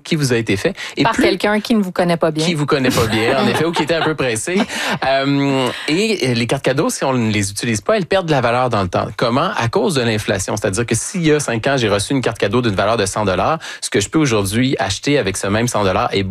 qui vous a été fait. Et par quelqu'un qui ne vous connaît pas bien. Qui vous connaît pas bien, en effet, ou qui était un peu pressé. Et les cartes cadeaux, si on ne les utilise pas, elles perdent de la valeur dans le temps. Comment? À cause de l'inflation. C'est-à-dire que s'il y a 5 ans, j'ai reçu une carte cadeau d'une valeur de 100 $, ce que je peux aujourd'hui acheter avec ce même 100 $ est